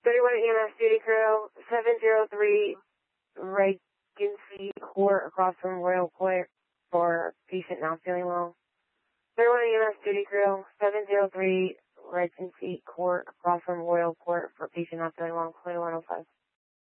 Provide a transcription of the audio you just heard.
31 EMS duty crew, 703 Regency Court across from Royal Court for patient not feeling well. 31 EMS duty crew, 703 Regency Court across from Royal Court for patient not feeling well, 2105.